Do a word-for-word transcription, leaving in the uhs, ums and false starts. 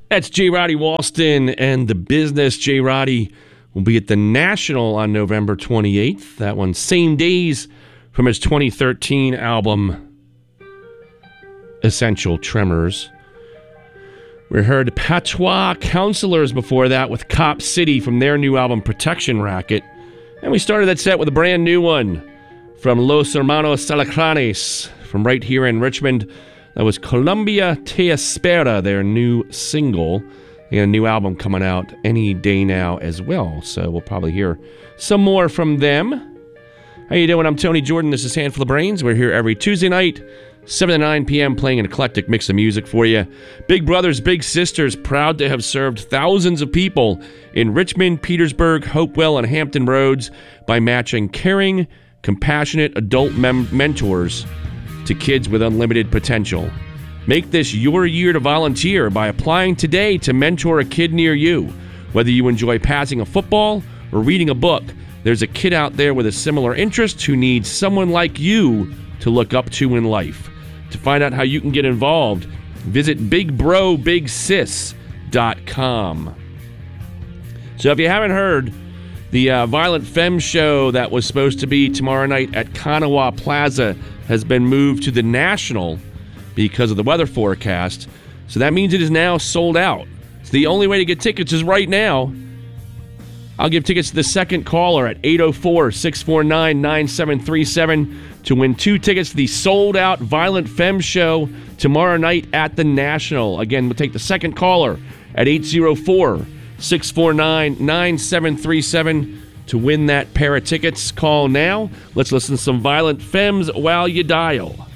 That's J. Roddy Walston and The Business. J. Roddy will be at the National on November twenty-eighth. That one, same days from his twenty thirteen album, Essential Tremors. We heard Patois Counselors before that with Cop City from their new album, Protection Racket. And we started that set with a brand new one from Los Hermanos Salacranes from right here in Richmond. That was Colombia Te Espera, their new single. They got a new album coming out any day now as well, so we'll probably hear some more from them. How you doing? I'm Tony Jordan. This is Handful of Brains. We're here every Tuesday night, seven to nine p.m., playing an eclectic mix of music for you. Big Brothers, Big Sisters, proud to have served thousands of people in Richmond, Petersburg, Hopewell, and Hampton Roads by matching caring, compassionate adult mem- mentors to kids with unlimited potential. Make this your year to volunteer by applying today to mentor a kid near you. Whether you enjoy passing a football or reading a book, there's a kid out there with a similar interest who needs someone like you to look up to in life. To find out how you can get involved, visit big bro big sis dot com. So if you haven't heard, the uh, Violent Femme show that was supposed to be tomorrow night at Kanawha Plaza has been moved to the National because of the weather forecast. So that means it is now sold out. So the only way to get tickets is right now. I'll give tickets to the second caller at eight oh four, six four nine, nine seven three seven to win two tickets to the sold-out Violent Femme show tomorrow night at the National. Again, we'll take the second caller at eight oh four, six four nine, nine seven three seven to win that pair of tickets. Call now. Let's listen to some Violent Femmes while you dial.